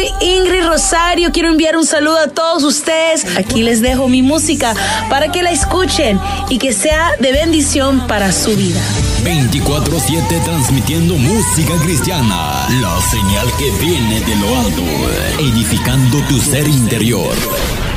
Ingrid Rosario. Quiero enviar un saludo a todos ustedes. Aquí les dejo mi música para que la escuchen y que sea de bendición para su vida. 24/7 transmitiendo música cristiana, la señal que viene de lo alto, edificando tu ser interior.